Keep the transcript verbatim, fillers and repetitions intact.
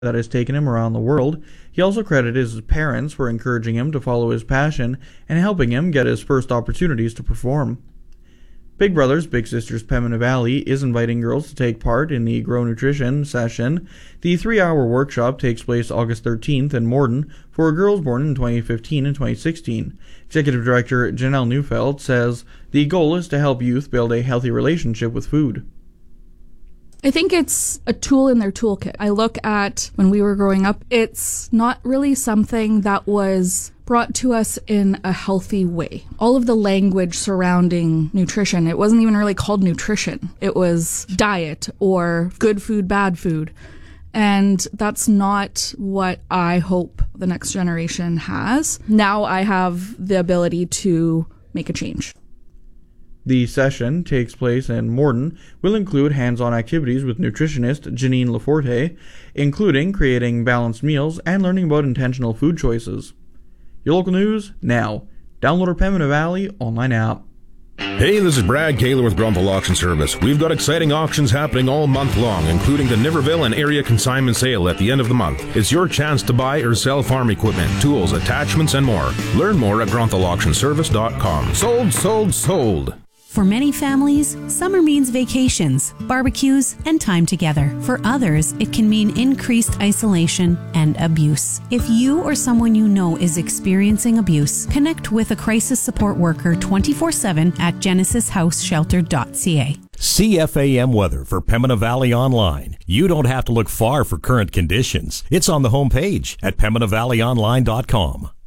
that has taken him around the world. He also credited his parents for encouraging him to follow his passion and helping him get his first opportunities to perform. Big Brothers Big Sisters Pembina Valley is inviting girls to take part in the Grow Nutrition session. The three-hour workshop takes place August thirteenth in Morden for girls born in twenty fifteen and twenty sixteen. Executive Director Janelle Neufeld says the goal is to help youth build a healthy relationship with food. I think it's a tool in their toolkit. I look at when we were growing up, it's not really something that was brought to us in a healthy way. All of the language surrounding nutrition, it wasn't even really called nutrition. It was diet or good food, bad food. And that's not what I hope the next generation has. Now I have the ability to make a change. The session takes place in Morden, will include hands-on activities with nutritionist Janine Laforte, including creating balanced meals and learning about intentional food choices. Your local news now. Download our Pembina Valley online app. Hey, this is Brad Kaler with Grunthal Auction Service. We've got exciting auctions happening all month long, including the Niverville and area consignment sale at the end of the month. It's your chance to buy or sell farm equipment, tools, attachments, and more. Learn more at grunthal auction service dot com. Sold, sold, sold. For many families, summer means vacations, barbecues, and time together. For others, it can mean increased isolation and abuse. If you or someone you know is experiencing abuse, connect with a crisis support worker twenty-four seven at genesis house shelter dot c a. C F A M weather for Pembina Valley Online. You don't have to look far for current conditions. It's on the homepage at pembina valley online dot com.